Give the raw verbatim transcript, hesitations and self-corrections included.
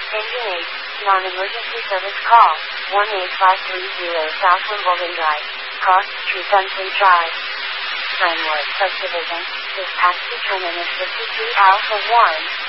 Engine eight, non-emergency service call, one eight five three zero South Wimbledon Drive, Cross Street, Dunfleet Drive. Brentwood Subdivision, dispatch to terminus fifty-three Alpha one.